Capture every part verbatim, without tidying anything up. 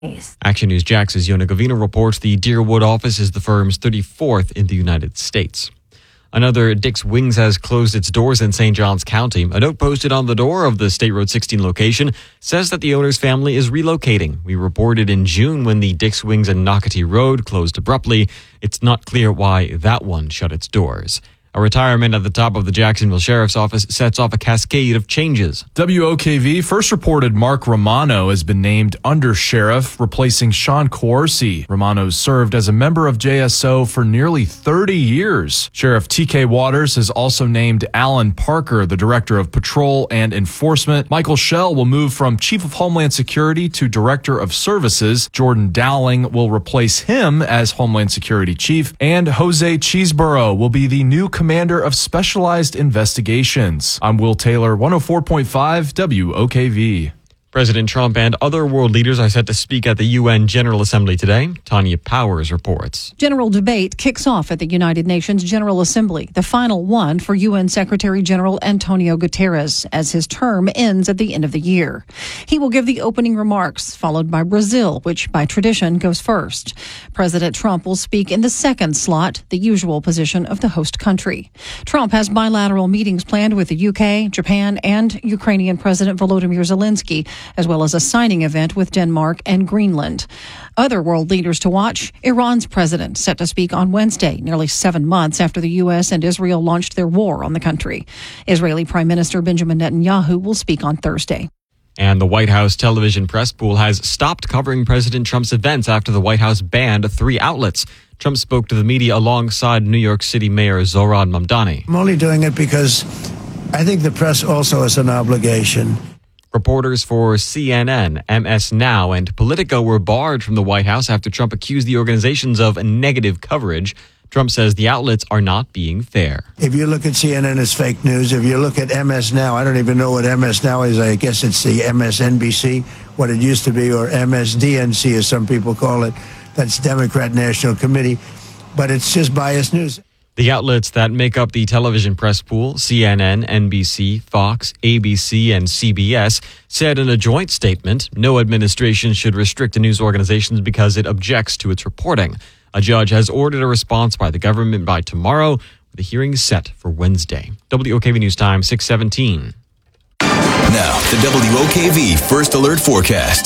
Action News Jax's Yona Gavina reports the Deerwood office is the firm's thirty-fourth in the United States. Another Dick's Wings has closed its doors in Saint Johns County. A note posted on the door of the State Road sixteen location says that the owner's family is relocating. We reported in June when the Dick's Wings and Nocatee Road closed abruptly. It's not clear why that one shut its doors. A retirement at the top of the Jacksonville Sheriff's Office sets off a cascade of changes. W O K V first reported Mark Romano has been named under sheriff, replacing Sean Corsi. Romano served as a member of J S O for nearly thirty years. Sheriff T K Waters has also named Alan Parker the director of patrol and enforcement. Michael Schell will move from chief of Homeland Security to director of services. Jordan Dowling will replace him as Homeland Security chief. And Jose Cheeseborough will be the new commander of specialized investigations. I'm Will Taylor, one oh four point five W O K V. President Trump and other world leaders are set to speak at the U N General Assembly today. Tanya Powers reports. General debate kicks off at the United Nations General Assembly, the final one for U N Secretary General Antonio Guterres, as his term ends at the end of the year. He will give the opening remarks, followed by Brazil, which by tradition goes first. President Trump will speak in the second slot, the usual position of the host country. Trump has bilateral meetings planned with the U K, Japan, and Ukrainian President Volodymyr Zelensky, as well as a signing event with Denmark and Greenland. Other world leaders to watch: Iran's president set to speak on Wednesday, nearly seven months after the U S and Israel launched their war on the country. Israeli Prime Minister Benjamin Netanyahu will speak on Thursday. And the White House television press pool has stopped covering President Trump's events after the White House banned three outlets. Trump spoke to the media alongside New York City Mayor Zohran Mamdani. I'm only doing it because I think the press also has an obligation. Reporters for C N N, M S Now, and Politico were barred from the White House after Trump accused the organizations of negative coverage. Trump says the outlets are not being fair. If you look at C N N, it's fake news. If you look at M S Now, I don't even know what M S Now is. I guess it's the M S N B C, what it used to be, or M S D N C, as some people call it. That's Democrat National Committee. But it's just biased news. The outlets that make up the television press pool, C N N, N B C, Fox, A B C, and C B S, said in a joint statement, no administration should restrict the news organizations because it objects to its reporting. A judge has ordered a response by the government by tomorrow, with the hearing set for Wednesday. W O K V News Time, six seventeen. Now, the W O K V First Alert Forecast.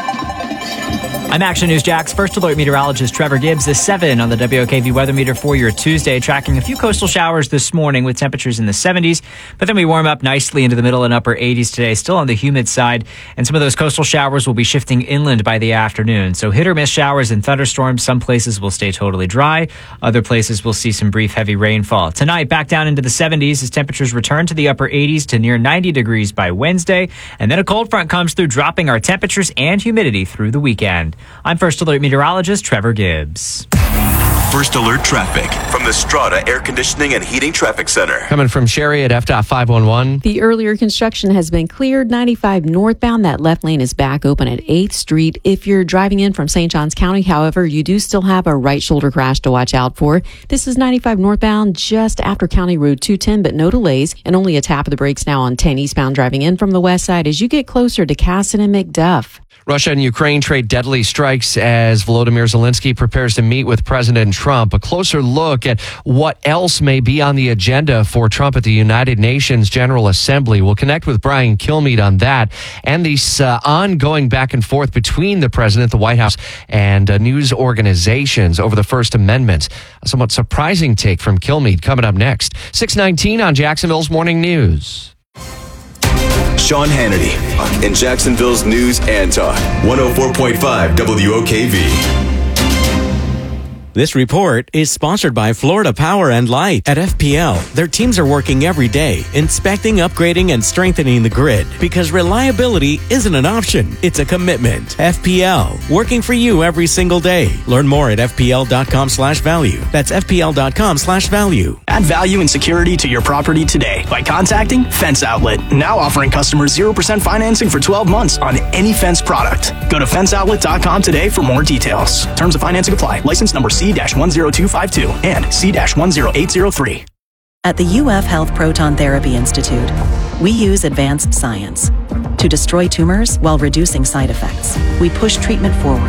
I'm Action News Jax First Alert meteorologist Trevor Gibbs. The seven on the W O K V weather meter for your Tuesday, tracking a few coastal showers this morning with temperatures in the seventies. But then we warm up nicely into the middle and upper eighties today, still on the humid side. And some of those coastal showers will be shifting inland by the afternoon. So hit or miss showers and thunderstorms. Some places will stay totally dry. Other places will see some brief heavy rainfall. Tonight, back down into the seventies as temperatures return to the upper eighties to near ninety degrees by Wednesday. And then a cold front comes through, dropping our temperatures and humidity through the weekend. I'm First Alert meteorologist Trevor Gibbs. First Alert traffic from the Strata Air Conditioning and Heating Traffic Center. Coming from Sherry at F DOT five one one. The earlier construction has been cleared. ninety-five northbound, that left lane is back open at eighth Street. If you're driving in from Saint Johns County, however, you do still have a right shoulder crash to watch out for. This is ninety-five northbound just after County Road two ten, but no delays, and only a tap of the brakes now on ten eastbound driving in from the west side as you get closer to Casson and McDuff. Russia and Ukraine trade deadly strikes as Volodymyr Zelensky prepares to meet with President Trump. A closer look at what else may be on the agenda for Trump at the United Nations General Assembly. We'll connect with Brian Kilmeade on that and these uh, ongoing back and forth between the president, the White House, and uh, news organizations over the First Amendment. A somewhat surprising take from Kilmeade coming up next. six nineteen on Jacksonville's Morning News. Sean Hannity in Jacksonville's News and Talk. one oh four point five W O K V. This report is sponsored by Florida Power and Light. At F P L, their teams are working every day, inspecting, upgrading, and strengthening the grid. Because reliability isn't an option, it's a commitment. F P L, working for you every single day. Learn more at F P L dot com slash value. That's F P L dot com slash value. Add value and security to your property today by contacting Fence Outlet. Now offering customers zero percent financing for twelve months on any Fence product. Go to fence outlet dot com today for more details. Terms of financing apply. License number C one zero two five two and C one zero eight zero three. At the U F Health Proton Therapy Institute, we use advanced science, to destroy tumors while reducing side effects. We push treatment forward